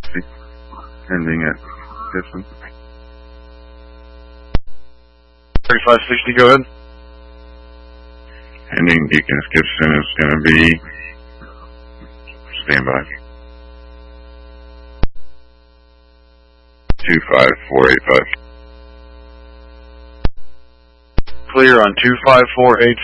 60. Ending at Gibson. 3560, go ahead. Ending Deaconess Gibson is going to be standby. 25485. Clear on 25485.